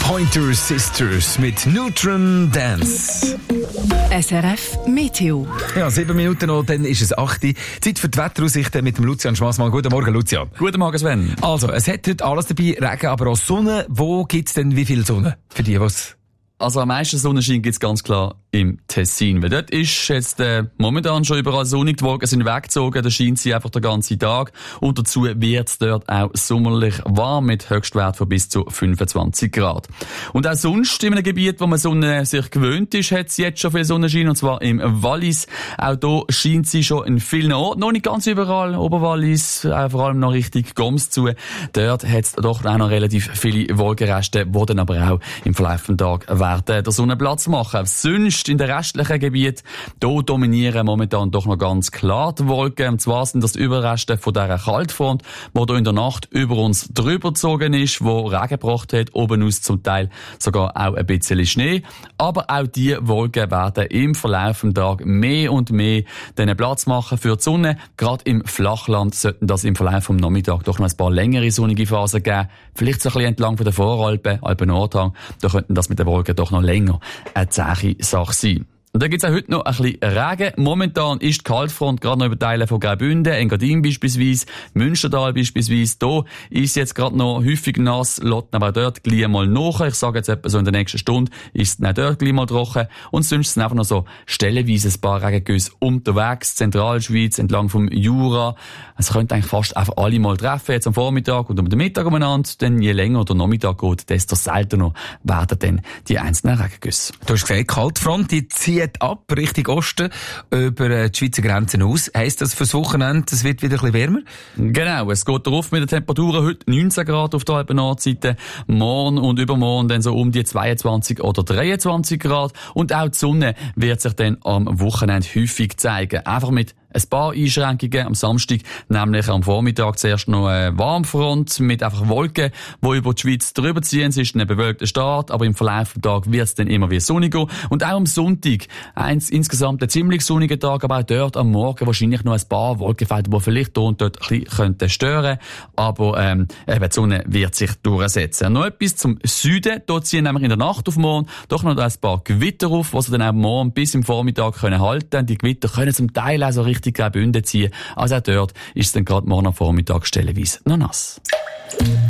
Pointer Sisters mit Neutron Dance. SRF Meteo. Ja, 7 Minuten noch, dann ist es 8 Uhr. Zeit für die Wetteraussichten mit dem Lucian Schmassmann. Guten Morgen, Lucian. Guten Morgen, Sven. Also, es hat heute alles dabei, Regen, aber auch Sonne. Wo gibt's denn wie viel Sonne? Für die, was? Also am meisten Sonnenschein gibt's ganz klar im Tessin. Weil dort ist jetzt momentan schon überall sonnig, die Wolken sind weggezogen, da scheint sie einfach den ganzen Tag. Und dazu wird's dort auch sommerlich warm mit Höchstwert von bis zu 25 Grad. Und auch sonst in einem Gebiet, wo man Sonne sich gewöhnt ist, hat's jetzt schon viel Sonnenschein, und zwar im Wallis. Auch da scheint sie schon in vielen Orten, noch nicht ganz überall, Oberwallis, vor allem noch Richtung Goms zu. Dort hat's doch auch noch relativ viele Wolkenreste, die dann aber auch im Verlauf des Tages werden der Sonne Platz machen. Sonst in den restlichen Gebieten, hier dominieren momentan doch noch ganz klar die Wolken. Und zwar sind das die Überreste von dieser Kaltfront, die hier in der Nacht über uns drüber gezogen ist, wo Regen gebracht hat, oben aus zum Teil sogar auch ein bisschen Schnee. Aber auch diese Wolken werden im Verlauf des Tages mehr und mehr den Platz machen für die Sonne. Gerade im Flachland sollten das im Verlauf des Nachmittags doch noch ein paar längere sonnige Phasen geben. Vielleicht so ein bisschen entlang von der Voralpen, Alpen-Nordhang. Da könnten das mit den Wolken doch noch länger eine zähe Sache sein. Und dann gibt's auch heute noch ein bisschen Regen. Momentan ist die Kaltfront gerade noch über Teile von Graubünden, Engadin beispielsweise, Münstertal beispielsweise. Da ist jetzt gerade noch häufig nass, lässt aber dort gleich mal nach. Ich sage jetzt etwa so in der nächsten Stunde ist es dann dort gleich mal trocken. Und sonst sind einfach noch so stellenweise ein paar Regengüsse unterwegs. Zentralschweiz, entlang vom Jura. Es könnte eigentlich fast einfach alle mal treffen, jetzt am Vormittag und am Mittag umeinander. Denn je länger der Nachmittag geht, desto seltener werden dann die einzelnen Regengüsse. Du hast gesagt, Kaltfront, die zieht ab Richtung Osten über die Schweizer Grenzen aus. Heisst das fürs Wochenende, es wird wieder ein bisschen wärmer? Genau, es geht darauf mit den Temperaturen. Heute 19 Grad auf der Alpen-Nordseite, morgen und übermorgen dann so um die 22 oder 23 Grad. Und auch die Sonne wird sich dann am Wochenende häufig zeigen. Einfach mit ein paar Einschränkungen am Samstag, nämlich am Vormittag zuerst noch eine Warmfront mit einfach Wolken, die über die Schweiz drüber ziehen. Es ist ein bewölkter Start, aber im Verlauf des Tages wird es dann immer wieder sonniger. Und auch am Sonntag insgesamt ein ziemlich sonniger Tag, aber auch dort am Morgen wahrscheinlich noch ein paar Wolkenfelder, die vielleicht hier und dort ein bisschen stören könnten. Aber eben die Sonne wird sich durchsetzen. Noch etwas zum Süden. Dort ziehen nämlich in der Nacht auf morgen doch noch ein paar Gewitter auf, die sie dann auch morgen bis im Vormittag können halten. Die Gewitter können zum Teil auch so richtig Graubünden ziehen. Also auch dort ist es dann gerade morgen am Vormittag stellenweise noch nass.